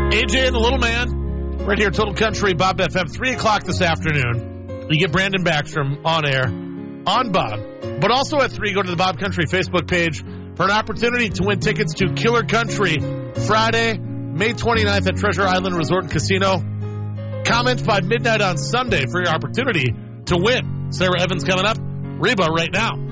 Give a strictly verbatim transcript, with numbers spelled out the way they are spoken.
A J and the Little Man, right here, Total Country, Bob F M, three o'clock this afternoon. You get Brandon Backstrom on air, on Bob. But also at three, go to the Bob Country Facebook page for an opportunity to win tickets to Killer Country Friday, May twenty-ninth at Treasure Island Resort and Casino. Comment by midnight on Sunday for your opportunity to win. Sarah Evans coming up. Reba right now.